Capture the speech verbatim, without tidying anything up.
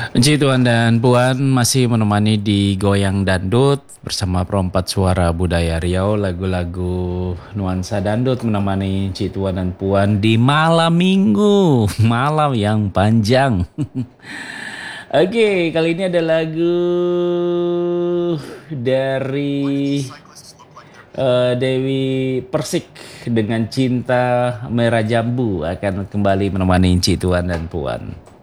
Puji Tuhan dan Puan masih menemani di Goyang Dandut bersama Perompat Suara Budaya Riau. Lagu-lagu nuansa dandut menemani Ci Tuan dan Puan di malam minggu, malam yang panjang. Oke, kali ini ada lagu dari eh, Dewi Persik dengan Cinta Merah Jambu akan kembali menemani Ci Tuan dan Puan.